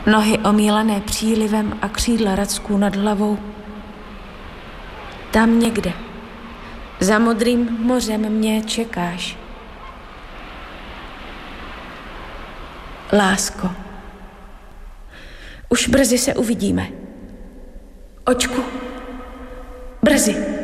Nohy omílané přílivem a křídla racků nad hlavou. Tam někde, za modrým mořem mě čekáš. Lásko, už brzy se uvidíme. Očku, brzy.